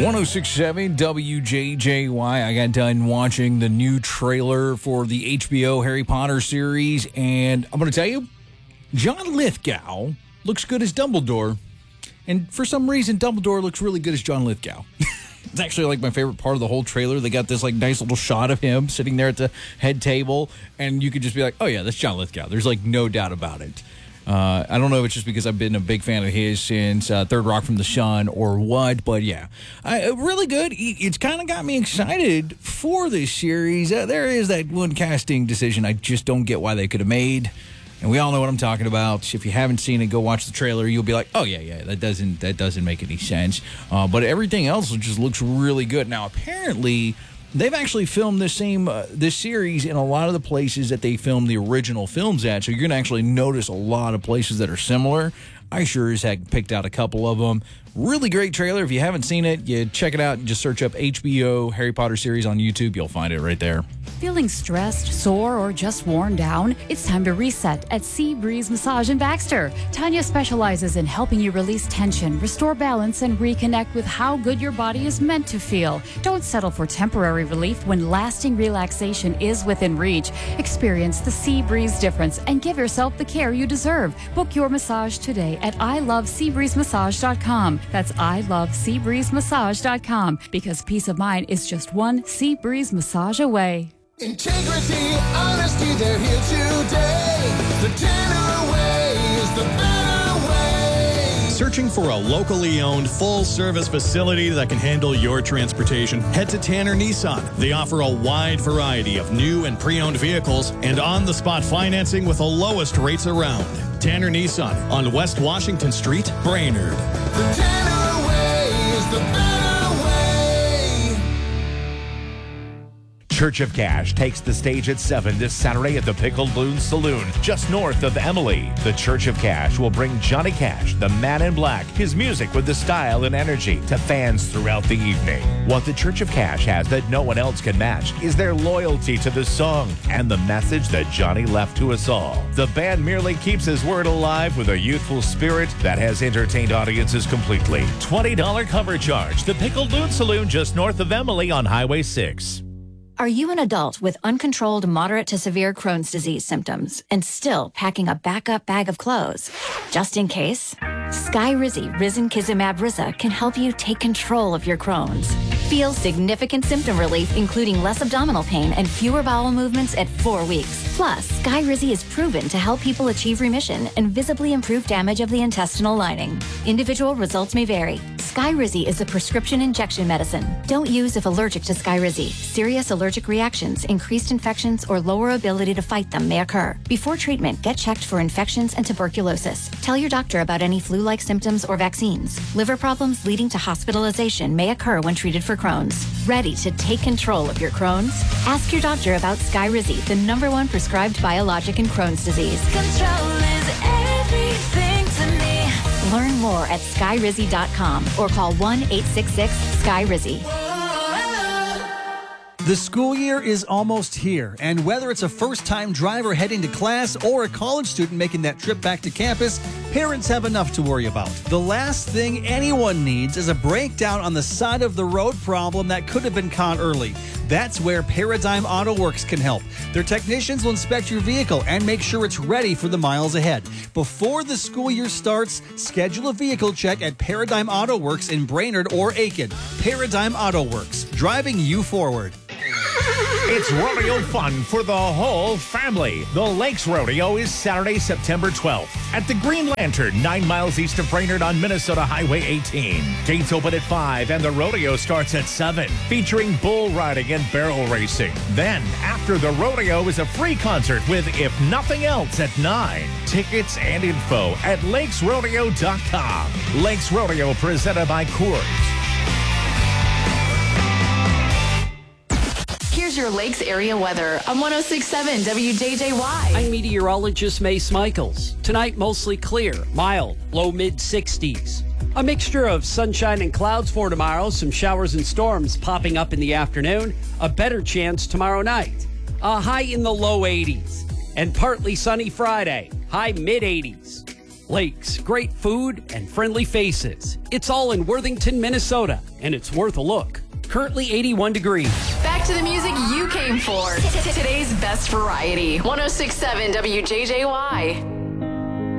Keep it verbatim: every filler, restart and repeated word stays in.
one oh six point seven W J J Y. I got done watching the new trailer for the H B O Harry Potter series, and I'm going to tell you, John Lithgow looks good as Dumbledore, and for some reason, Dumbledore looks really good as John Lithgow. It's actually like my favorite part of the whole trailer. They got this like nice little shot of him sitting there at the head table, and you could just be like, oh yeah, that's John Lithgow. There's like no doubt about it. Uh, I don't know if it's just because I've been a big fan of his since uh, Third Rock from the Sun or what, but yeah, I, really good. It's kind of got me excited for this series. Uh, there is that one casting decision I just don't get why they could have made, and we all know what I'm talking about. If you haven't seen it, go watch the trailer. You'll be like, oh yeah, yeah, that doesn't that doesn't make any sense. Uh, but everything else just looks really good. Now, apparently, they've actually filmed this same uh, this series in a lot of the places that they filmed the original films at, so you're going to actually notice a lot of places that are similar. I sure as heck picked out a couple of them. Really great trailer. If you haven't seen it, you check it out and just search up H B O Harry Potter series on YouTube. You'll find it right there. Feeling stressed, sore, or just worn down? It's time to reset at Sea Breeze Massage in Baxter. Tanya specializes in helping you release tension, restore balance, and reconnect with how good your body is meant to feel. Don't settle for temporary relief when lasting relaxation is within reach. Experience the Sea Breeze difference and give yourself the care you deserve. Book your massage today at I love sea breeze massage dot com. That's I love sea breeze massage dot com, because peace of mind is just one Sea Breeze massage away. Integrity, honesty, they're here today. The Tanner way is the better way. Searching for a locally owned, full-service facility that can handle your transportation? Head to Tanner Nissan. They offer a wide variety of new and pre-owned vehicles and on-the-spot financing with the lowest rates around. Tanner Nissan on West Washington Street, Brainerd. The Tanner way is the better way. Church of Cash takes the stage at seven this Saturday at the Pickled Loon Saloon, just north of Emily. The Church of Cash will bring Johnny Cash, the Man in Black, his music with the style and energy to fans throughout the evening. What the Church of Cash has that no one else can match is their loyalty to the song and the message that Johnny left to us all. The band merely keeps his word alive with a youthful spirit that has entertained audiences completely. twenty dollars cover charge. The Pickled Loon Saloon, just north of Emily on Highway six. Are you an adult with uncontrolled moderate to severe Crohn's disease symptoms and still packing a backup bag of clothes? Just in case, Skyrizi Risankizumab Riza can help you take control of your Crohn's. Feel significant symptom relief, including less abdominal pain and fewer bowel movements at four weeks. Plus, Skyrizi is proven to help people achieve remission and visibly improve damage of the intestinal lining. Individual results may vary. Skyrizi is a prescription injection medicine. Don't use if allergic to Skyrizi. Serious allergic reactions, increased infections, or lower ability to fight them may occur. Before treatment, get checked for infections and tuberculosis. Tell your doctor about any flu-like symptoms or vaccines. Liver problems leading to hospitalization may occur when treated for Crohn's. Ready to take control of your Crohn's? Ask your doctor about Skyrizi, the number one prescribed biologic in Crohn's disease. Control is everything to me. Learn more at skyrizi dot com or call one eight six six Skyrizi. The school year is almost here, and whether it's a first-time driver heading to class or a college student making that trip back to campus, parents have enough to worry about. The last thing anyone needs is a breakdown on the side of the road problem that could have been caught early. That's where Paradigm Auto Works can help. Their technicians will inspect your vehicle and make sure it's ready for the miles ahead. Before the school year starts, schedule a vehicle check at Paradigm Auto Works in Brainerd or Aiken. Paradigm Auto Works, driving you forward. It's rodeo fun for the whole family. The Lakes Rodeo is Saturday, September twelfth at the Green Lantern, nine miles east of Brainerd on Minnesota Highway eighteen. Gates open at five and the rodeo starts at seven, featuring bull riding and barrel racing. Then, after the rodeo is a free concert with If Nothing Else at nine. Tickets and info at lakes rodeo dot com. Lakes Rodeo presented by Coors. Here's your Lakes area weather on one oh six point seven W J J Y. I'm meteorologist Mace Michaels. Tonight, mostly clear, mild, low mid sixties. A mixture of sunshine and clouds for tomorrow. Some showers and storms popping up in the afternoon. A better chance tomorrow night. A high in the low eighties. And partly sunny Friday. High mid eighties. Lakes, great food, and friendly faces. It's all in Worthington, Minnesota, and it's worth a look. Currently eighty-one degrees. Back to the music you came for. Today's best variety. one oh six point seven W J J Y.